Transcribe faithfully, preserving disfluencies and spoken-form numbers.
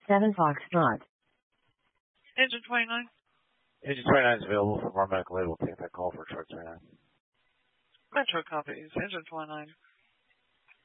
seven Foxtrot. Engine twenty-nine. Engine twenty-nine is available from our medical label. Take that call for truck twenty-nine. Metro copies. Engine twenty-nine.